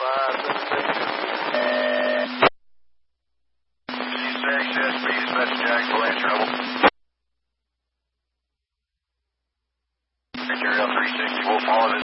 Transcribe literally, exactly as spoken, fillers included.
five seven six. six S B, dispatch Jacksonville, land trouble. Picture L three sixty, we'll follow this.